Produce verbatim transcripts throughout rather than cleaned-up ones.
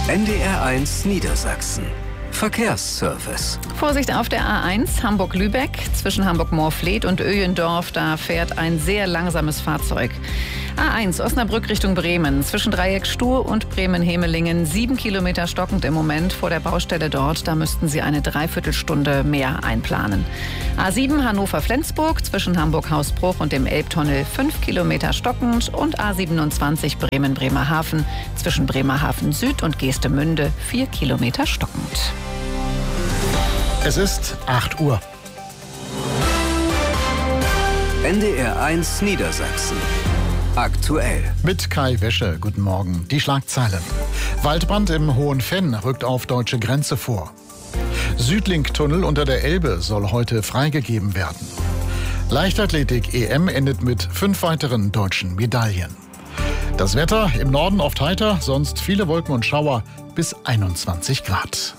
N D R eins Niedersachsen. Verkehrsservice. Vorsicht auf der A eins Hamburg-Lübeck. Zwischen Hamburg-Moorfleet und Öjendorf, da fährt ein sehr langsames Fahrzeug. A eins Osnabrück Richtung Bremen. Zwischen Dreieck Stur und Bremen-Hemelingen. Sieben Kilometer stockend im Moment vor der Baustelle dort. Da müssten Sie eine Dreiviertelstunde mehr einplanen. A sieben Hannover-Flensburg. Zwischen Hamburg-Hausbruch und dem Elbtunnel. Fünf Kilometer stockend. Und A siebenundzwanzig Bremen-Bremerhaven. Zwischen Bremerhaven Süd und Geestemünde. Vier Kilometer stockend. Es ist acht Uhr. N D R eins Niedersachsen. Aktuell. Mit Kai Wäsche, guten Morgen. Die Schlagzeilen. Waldbrand im Hohenfenn rückt auf deutsche Grenze vor. Südlink-Tunnel unter der Elbe soll heute freigegeben werden. Leichtathletik-E M endet mit fünf weiteren deutschen Medaillen. Das Wetter im Norden oft heiter, sonst viele Wolken und Schauer bis einundzwanzig Grad.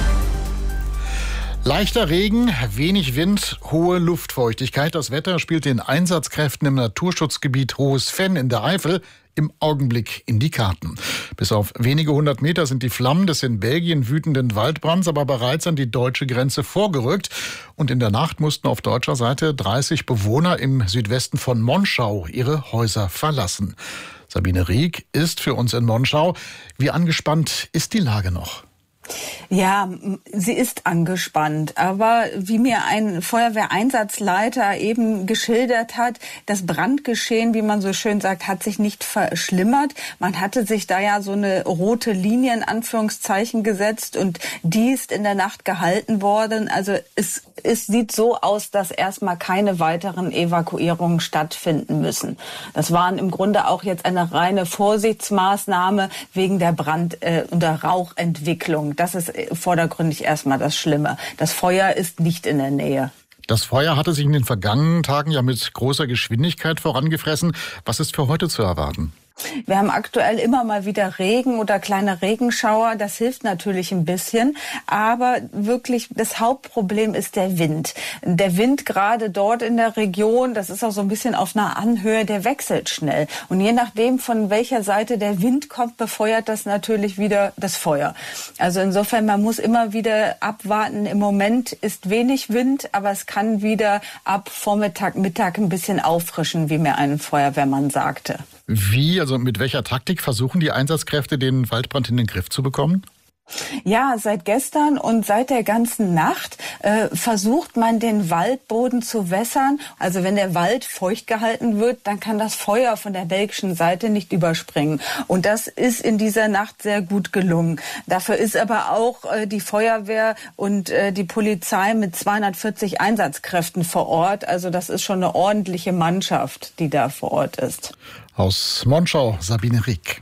Leichter Regen, wenig Wind, hohe Luftfeuchtigkeit. Das Wetter spielt den Einsatzkräften im Naturschutzgebiet Hohes-Fenn in der Eifel im Augenblick in die Karten. Bis auf wenige hundert Meter sind die Flammen des in Belgien wütenden Waldbrands aber bereits an die deutsche Grenze vorgerückt. Und in der Nacht mussten auf deutscher Seite dreißig Bewohner im Südwesten von Monschau ihre Häuser verlassen. Sabine Rieck ist für uns in Monschau. Wie angespannt ist die Lage noch? Ja, sie ist angespannt, aber wie mir ein Feuerwehreinsatzleiter eben geschildert hat, das Brandgeschehen, wie man so schön sagt, hat sich nicht verschlimmert. Man hatte sich da ja so eine rote Linie in Anführungszeichen gesetzt und die ist in der Nacht gehalten worden. Also es, es sieht so aus, dass erstmal keine weiteren Evakuierungen stattfinden müssen. Das waren im Grunde auch jetzt eine reine Vorsichtsmaßnahme wegen der Brand- äh, und der Rauchentwicklung. Das ist vordergründig erstmal das Schlimme. Das Feuer ist nicht in der Nähe. Das Feuer hatte sich in den vergangenen Tagen ja mit großer Geschwindigkeit vorangefressen. Was ist für heute zu erwarten? Wir haben aktuell immer mal wieder Regen oder kleine Regenschauer. Das hilft natürlich ein bisschen. Aber wirklich das Hauptproblem ist der Wind. Der Wind gerade dort in der Region, das ist auch so ein bisschen auf einer Anhöhe, der wechselt schnell. Und je nachdem, von welcher Seite der Wind kommt, befeuert das natürlich wieder das Feuer. Also insofern, man muss immer wieder abwarten. Im Moment ist wenig Wind, aber es kann wieder ab Vormittag, Mittag ein bisschen auffrischen, wie mir ein Feuerwehrmann sagte. Wie, also mit welcher Taktik versuchen die Einsatzkräfte, den Waldbrand in den Griff zu bekommen? Ja, seit gestern und seit der ganzen Nacht äh, versucht man, den Waldboden zu wässern. Also wenn der Wald feucht gehalten wird, dann kann das Feuer von der belgischen Seite nicht überspringen. Und das ist in dieser Nacht sehr gut gelungen. Dafür ist aber auch äh, die Feuerwehr und äh, die Polizei mit zweihundertvierzig Einsatzkräften vor Ort. Also das ist schon eine ordentliche Mannschaft, die da vor Ort ist. Aus Monschau, Sabine Rieck.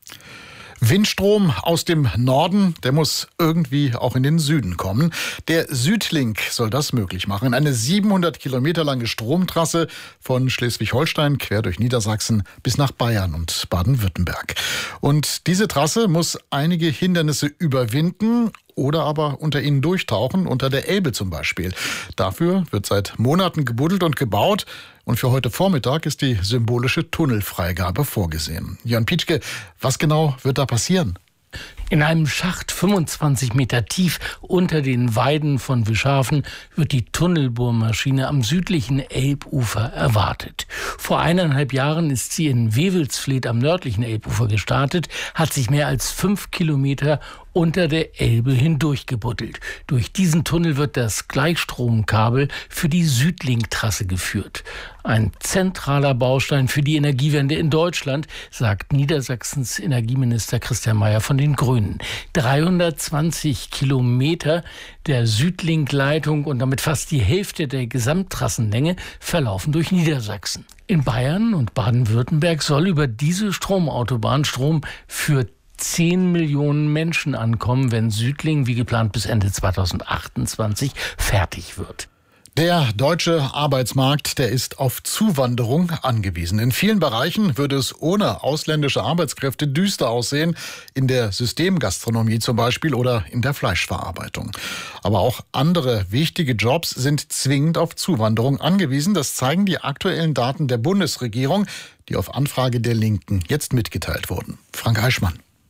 Windstrom aus dem Norden, der muss irgendwie auch in den Süden kommen. Der Südlink soll das möglich machen. Eine siebenhundert Kilometer lange Stromtrasse von Schleswig-Holstein quer durch Niedersachsen bis nach Bayern und Baden-Württemberg. Und diese Trasse muss einige Hindernisse überwinden oder aber unter ihnen durchtauchen, unter der Elbe zum Beispiel. Dafür wird seit Monaten gebuddelt und gebaut. Und für heute Vormittag ist die symbolische Tunnelfreigabe vorgesehen. Jörn Pietschke, was genau wird da passieren? In einem Schacht fünfundzwanzig Meter tief unter den Weiden von Wischhafen wird die Tunnelbohrmaschine am südlichen Elbufer erwartet. Vor eineinhalb Jahren ist sie in Wewelsfleth am nördlichen Elbufer gestartet, hat sich mehr als fünf Kilometer unter der Elbe hindurch gebuddelt. Durch diesen Tunnel wird das Gleichstromkabel für die Südlink-Trasse geführt. Ein zentraler Baustein für die Energiewende in Deutschland, sagt Niedersachsens Energieminister Christian Mayer von den Grünen. dreihundertzwanzig Kilometer der Südlink-Leitung und damit fast die Hälfte der Gesamttrassenlänge verlaufen durch Niedersachsen. In Bayern und Baden-Württemberg soll über diese Stromautobahn Strom für zehn Millionen Menschen ankommen, wenn Südlink wie geplant bis Ende zweitausendachtundzwanzig fertig wird. Der deutsche Arbeitsmarkt, der ist auf Zuwanderung angewiesen. In vielen Bereichen würde es ohne ausländische Arbeitskräfte düster aussehen, in der Systemgastronomie zum Beispiel oder in der Fleischverarbeitung. Aber auch andere wichtige Jobs sind zwingend auf Zuwanderung angewiesen. Das zeigen die aktuellen Daten der Bundesregierung, die auf Anfrage der Linken jetzt mitgeteilt wurden. Frank Eichmann.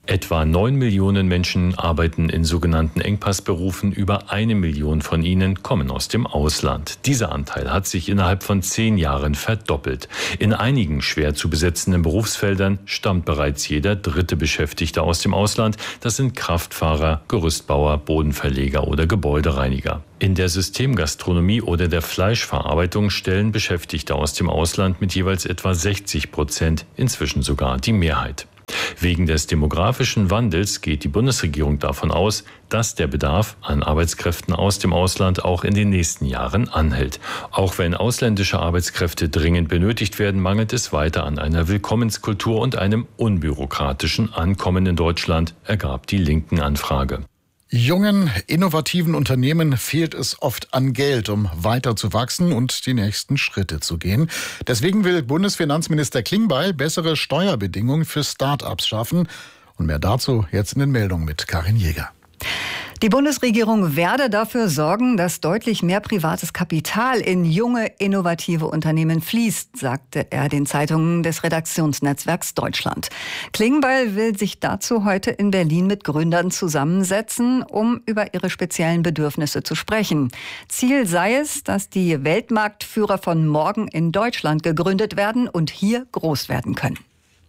Etwa neun Millionen Menschen arbeiten in sogenannten Engpassberufen. Über eine Million von ihnen kommen aus dem Ausland. Dieser Anteil hat sich innerhalb von zehn Jahren verdoppelt. In einigen schwer zu besetzenden Berufsfeldern stammt bereits jeder dritte Beschäftigte aus dem Ausland. Das sind Kraftfahrer, Gerüstbauer, Bodenverleger oder Gebäudereiniger. In der Systemgastronomie oder der Fleischverarbeitung stellen Beschäftigte aus dem Ausland mit jeweils etwa sechzig Prozent inzwischen sogar die Mehrheit. Wegen des demografischen Wandels geht die Bundesregierung davon aus, dass der Bedarf an Arbeitskräften aus dem Ausland auch in den nächsten Jahren anhält. Auch wenn ausländische Arbeitskräfte dringend benötigt werden, mangelt es weiter an einer Willkommenskultur und einem unbürokratischen Ankommen in Deutschland, ergab die Linken-Anfrage. Jungen, innovativen Unternehmen fehlt es oft an Geld, um weiter zu wachsen und die nächsten Schritte zu gehen. Deswegen will Bundesfinanzminister Klingbeil bessere Steuerbedingungen für Start-ups schaffen. Und mehr dazu jetzt in den Meldungen mit Karin Jäger. Die Bundesregierung werde dafür sorgen, dass deutlich mehr privates Kapital in junge, innovative Unternehmen fließt, sagte er den Zeitungen des Redaktionsnetzwerks Deutschland. Klingbeil will sich dazu heute in Berlin mit Gründern zusammensetzen, um über ihre speziellen Bedürfnisse zu sprechen. Ziel sei es, dass die Weltmarktführer von morgen in Deutschland gegründet werden und hier groß werden können.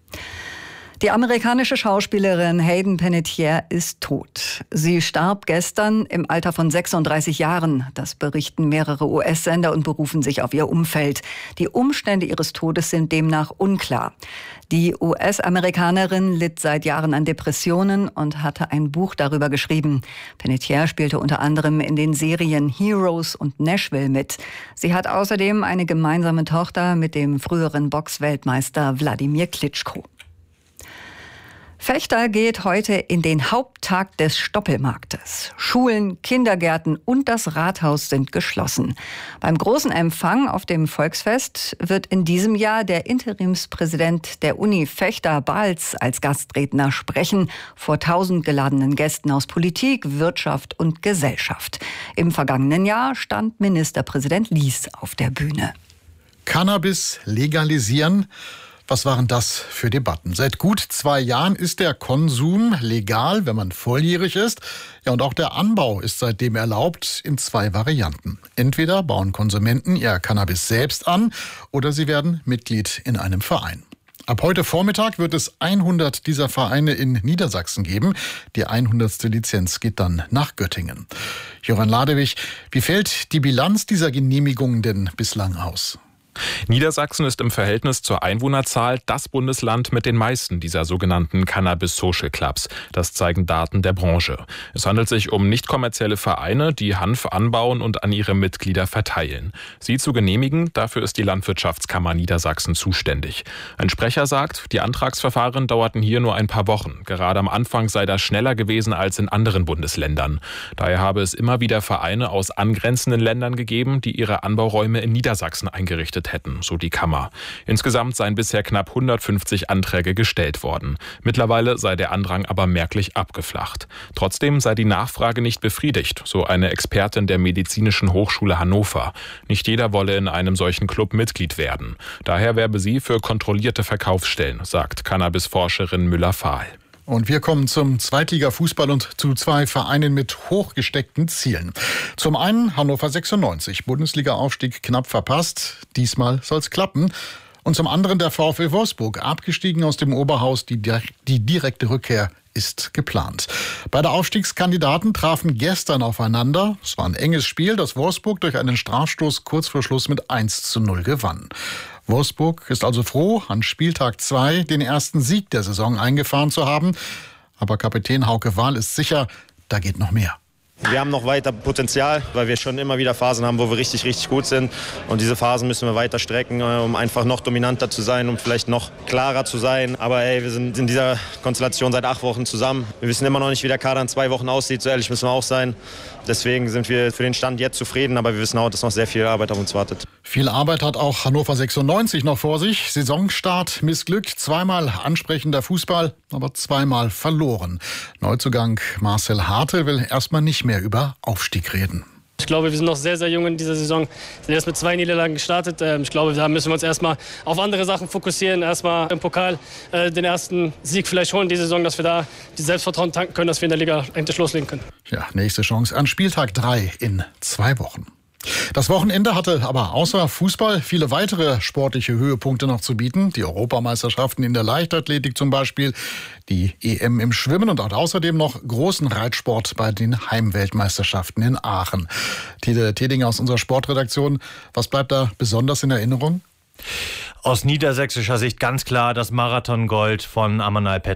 Die amerikanische Schauspielerin Hayden Panettiere ist tot. Sie starb gestern im Alter von sechsunddreißig Jahren. Das berichten mehrere U S-Sender und berufen sich auf ihr Umfeld. Die Umstände ihres Todes sind demnach unklar. Die U S-Amerikanerin litt seit Jahren an Depressionen und hatte ein Buch darüber geschrieben. Panettiere spielte unter anderem in den Serien Heroes und Nashville mit. Sie hat außerdem eine gemeinsame Tochter mit dem früheren Boxweltmeister Wladimir Klitschko. Fechter geht heute in den Haupttag des Stoppelmarktes. Schulen, Kindergärten und das Rathaus sind geschlossen. Beim großen Empfang auf dem Volksfest wird in diesem Jahr der Interimspräsident der Uni Fechter Balz als Gastredner sprechen, vor tausend geladenen Gästen aus Politik, Wirtschaft und Gesellschaft. Im vergangenen Jahr stand Ministerpräsident Lies auf der Bühne. Cannabis legalisieren? Was waren das für Debatten? Seit gut zwei Jahren ist der Konsum legal, wenn man volljährig ist. Ja, und auch der Anbau ist seitdem erlaubt in zwei Varianten. Entweder bauen Konsumenten ihr Cannabis selbst an oder sie werden Mitglied in einem Verein. Ab heute Vormittag wird es hundert dieser Vereine in Niedersachsen geben. Die hundertste Lizenz geht dann nach Göttingen. Jöran Ladewig, wie fällt die Bilanz dieser Genehmigungen denn bislang aus? Niedersachsen ist im Verhältnis zur Einwohnerzahl das Bundesland mit den meisten dieser sogenannten Cannabis-Social Clubs. Das zeigen Daten der Branche. Es handelt sich um nicht kommerzielle Vereine, die Hanf anbauen und an ihre Mitglieder verteilen. Sie zu genehmigen, dafür ist die Landwirtschaftskammer Niedersachsen zuständig. Ein Sprecher sagt, die Antragsverfahren dauerten hier nur ein paar Wochen. Gerade am Anfang sei das schneller gewesen als in anderen Bundesländern. Daher habe es immer wieder Vereine aus angrenzenden Ländern gegeben, die ihre Anbauräume in Niedersachsen eingerichtet hätten, so die Kammer. Insgesamt seien bisher knapp hundertfünfzig Anträge gestellt worden. Mittlerweile sei der Andrang aber merklich abgeflacht. Trotzdem sei die Nachfrage nicht befriedigt, so eine Expertin der Medizinischen Hochschule Hannover. Nicht jeder wolle in einem solchen Club Mitglied werden. Daher werbe sie für kontrollierte Verkaufsstellen, sagt Cannabis-Forscherin Müller-Fahl. Und wir kommen zum Zweitliga-Fußball und zu zwei Vereinen mit hochgesteckten Zielen. Zum einen Hannover sechsundneunzig, Bundesliga-Aufstieg knapp verpasst. Diesmal soll's klappen. Und zum anderen der VfL Wolfsburg, abgestiegen aus dem Oberhaus. Die, die direkte Rückkehr ist geplant. Beide Aufstiegskandidaten trafen gestern aufeinander. Es war ein enges Spiel, das Wolfsburg durch einen Strafstoß kurz vor Schluss mit eins zu null gewann. Wolfsburg ist also froh, an Spieltag zwei den ersten Sieg der Saison eingefahren zu haben. Aber Kapitän Hauke Wahl ist sicher, da geht noch mehr. Wir haben noch weiter Potenzial, weil wir schon immer wieder Phasen haben, wo wir richtig, richtig gut sind. Und diese Phasen müssen wir weiter strecken, um einfach noch dominanter zu sein, um vielleicht noch klarer zu sein. Aber ey, wir sind in dieser Konstellation seit acht Wochen zusammen. Wir wissen immer noch nicht, wie der Kader in zwei Wochen aussieht, so ehrlich müssen wir auch sein. Deswegen sind wir für den Stand jetzt zufrieden, aber wir wissen auch, dass noch sehr viel Arbeit auf uns wartet. Viel Arbeit hat auch Hannover sechsundneunzig noch vor sich. Saisonstart missglückt, zweimal ansprechender Fußball, aber zweimal verloren. Neuzugang Marcel Hartl will erstmal nicht mehr über Aufstieg reden. Ich glaube, wir sind noch sehr, sehr jung in dieser Saison. Wir sind erst mit zwei Niederlagen gestartet. Ich glaube, da müssen wir uns erstmal auf andere Sachen fokussieren. Erstmal im Pokal den ersten Sieg vielleicht holen diese Saison, dass wir da die Selbstvertrauen tanken können, dass wir in der Liga endlich loslegen können. Ja, nächste Chance an Spieltag drei in zwei Wochen. Das Wochenende hatte aber außer Fußball viele weitere sportliche Höhepunkte noch zu bieten. Die Europameisterschaften in der Leichtathletik zum Beispiel, die E M im Schwimmen und außerdem noch großen Reitsport bei den Heimweltmeisterschaften in Aachen. Tide Tedinger aus unserer Sportredaktion, was bleibt da besonders in Erinnerung? Aus niedersächsischer Sicht ganz klar das Marathongold von Amanal Petrov.